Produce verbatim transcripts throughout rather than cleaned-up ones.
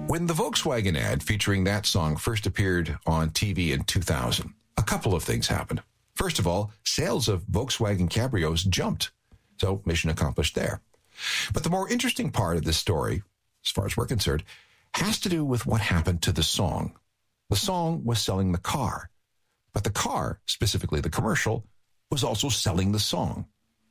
When the Volkswagen ad featuring that song first appeared on T V in two thousand, a couple of things happened. First of all, sales of Volkswagen Cabrios jumped. So mission accomplished there. But the more interesting part of this story, as far as we're concerned, has to do with what happened to the song. The song was selling the car, but the car, specifically the commercial, was also selling the song.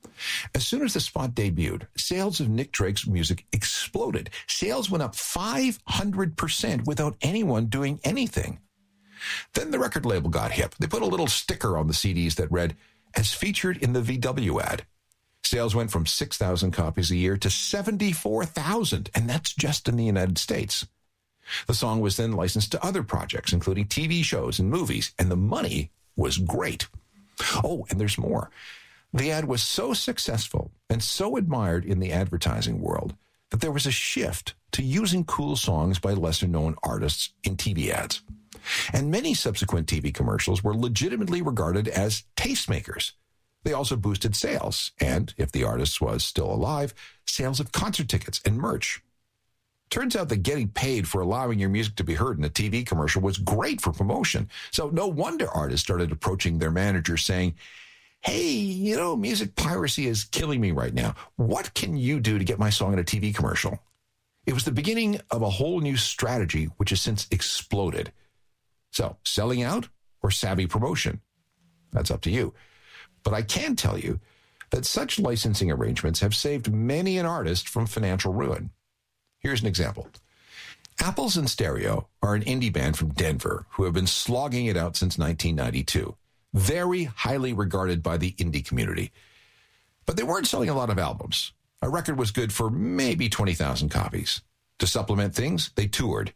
As soon as the spot debuted, sales of Nick Drake's music exploded. Sales went up five hundred percent without anyone doing anything. Then the record label got hip. They put a little sticker on the C Ds that read, "As featured in the V W ad." Sales went from six thousand copies a year to seventy-four thousand, and that's just in the United States. The song was then licensed to other projects, including T V shows and movies, and the money was great. Oh, and there's more. The ad was so successful and so admired in the advertising world that there was a shift to using cool songs by lesser-known artists in T V ads. And many subsequent T V commercials were legitimately regarded as tastemakers. They also boosted sales, and, if the artist was still alive, sales of concert tickets and merch. Turns out that getting paid for allowing your music to be heard in a T V commercial was great for promotion. So no wonder artists started approaching their managers saying, "Hey, you know, music piracy is killing me right now. What can you do to get my song in a T V commercial?" It was the beginning of a whole new strategy, which has since exploded. So, selling out or savvy promotion? That's up to you. But I can tell you that such licensing arrangements have saved many an artist from financial ruin. Here's an example. Apples in Stereo are an indie band from Denver who have been slogging it out since nineteen ninety-two. Very highly regarded by the indie community. But they weren't selling a lot of albums. A record was good for maybe twenty thousand copies. To supplement things, they toured.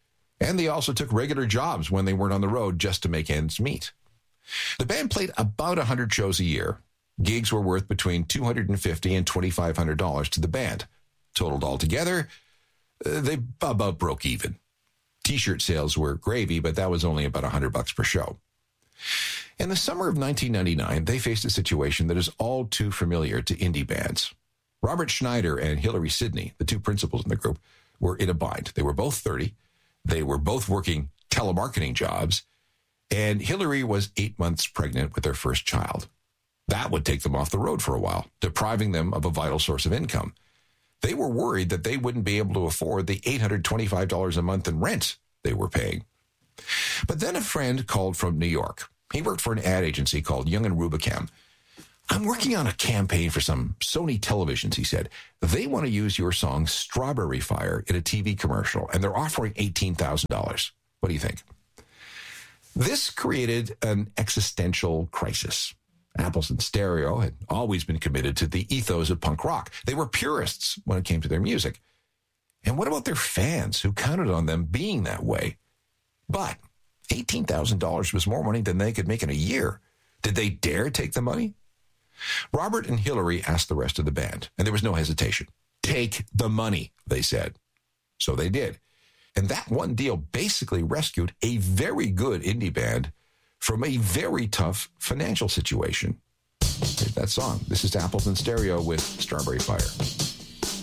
And they also took regular jobs when they weren't on the road just to make ends meet. The band played about one hundred shows a year. Gigs were worth between two hundred fifty dollars and twenty-five hundred dollars to the band. Totaled all together, uh, they about broke even. T-shirt sales were gravy, but that was only about one hundred bucks per show. In the summer of nineteen ninety-nine, they faced a situation that is all too familiar to indie bands. Robert Schneider and Hillary Sidney, the two principals in the group, were in a bind. They were both thirty. They were both working telemarketing jobs. And Hillary was eight months pregnant with their first child. That would take them off the road for a while, depriving them of a vital source of income. They were worried that they wouldn't be able to afford the eight hundred twenty-five dollars a month in rent they were paying. But then a friend called from New York. He worked for an ad agency called Young and Rubicam. "I'm working on a campaign for some Sony televisions," he said. "They want to use your song Strawberry Fire in a T V commercial, and they're offering eighteen thousand dollars. What do you think?" This created an existential crisis. Apples in Stereo had always been committed to the ethos of punk rock. They were purists when it came to their music. And what about their fans who counted on them being that way? But eighteen thousand dollars was more money than they could make in a year. Did they dare take the money? Robert and Hillary asked the rest of the band, and there was no hesitation. "Take the money," they said. So they did. And that one deal basically rescued a very good indie band from a very tough financial situation. Here's that song. This is Apples in Stereo with Strawberry Fire.